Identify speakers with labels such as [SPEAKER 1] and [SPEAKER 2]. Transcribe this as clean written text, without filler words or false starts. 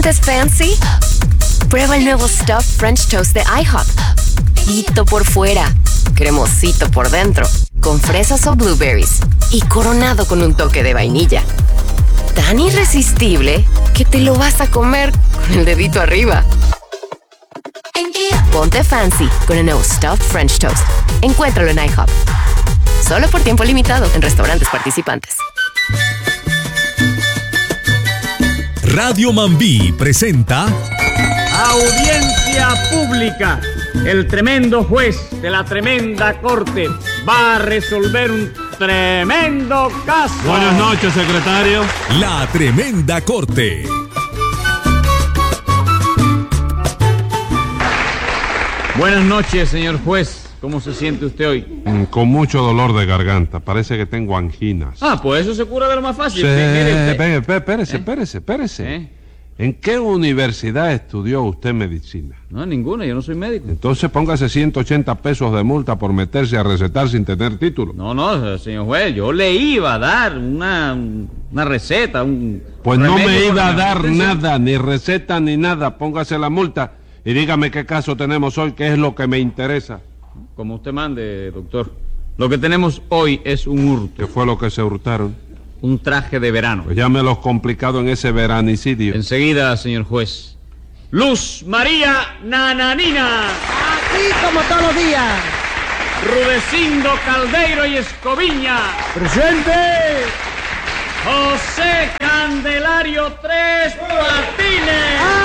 [SPEAKER 1] sientes fancy? Prueba el nuevo Stuffed French Toast de IHOP. Frito por fuera, cremosito por dentro, con fresas o blueberries y coronado con un toque de vainilla. Tan irresistible que te lo vas a comer con el dedito arriba. Ponte fancy con el nuevo Stuffed French Toast. Encuéntralo en IHOP. Solo por tiempo limitado en restaurantes participantes.
[SPEAKER 2] Radio Mambí presenta
[SPEAKER 3] Audiencia pública. El tremendo juez de la tremenda corte va a resolver un tremendo caso.
[SPEAKER 4] Buenas noches, secretario.
[SPEAKER 2] La Tremenda Corte.
[SPEAKER 3] Buenas noches, señor juez. ¿Cómo se siente usted hoy?
[SPEAKER 4] Con mucho dolor de garganta. Parece que tengo anginas.
[SPEAKER 3] Pues eso se cura de lo más fácil.
[SPEAKER 4] Sí,
[SPEAKER 3] Mire usted.
[SPEAKER 4] espérese. ¿En qué universidad estudió usted medicina?
[SPEAKER 3] No, ninguna, yo no soy médico.
[SPEAKER 4] Entonces póngase 180 pesos de multa por meterse a recetar sin tener título.
[SPEAKER 3] No, señor juez, yo le iba a dar una receta,
[SPEAKER 4] Pues no me
[SPEAKER 3] remedio
[SPEAKER 4] iba a
[SPEAKER 3] para la
[SPEAKER 4] dar
[SPEAKER 3] resistencia.
[SPEAKER 4] nada, ni receta ni nada. Póngase la multa y dígame qué caso tenemos hoy, qué es lo que me interesa.
[SPEAKER 3] Como usted mande, doctor. Lo que tenemos hoy es un hurto,
[SPEAKER 4] ¿Qué fue lo que se hurtaron?
[SPEAKER 3] un traje de verano.
[SPEAKER 4] Pues ya me los complicado en ese veranicidio.
[SPEAKER 3] Enseguida, señor juez. Luz María Nananina,
[SPEAKER 5] Aquí como todos los días.
[SPEAKER 3] Rudecindo Caldeiro y Escoviña,
[SPEAKER 5] ¡Presente!
[SPEAKER 3] José Candelario Tres Patines.